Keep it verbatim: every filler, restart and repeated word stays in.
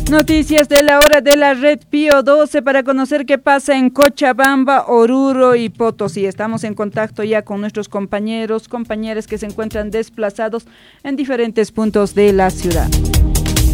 Noticias de la hora de la red Pío doce para conocer qué pasa en Cochabamba, Oruro y Potosí. Estamos en contacto ya con nuestros compañeros, compañeras que se encuentran desplazados en diferentes puntos de la ciudad.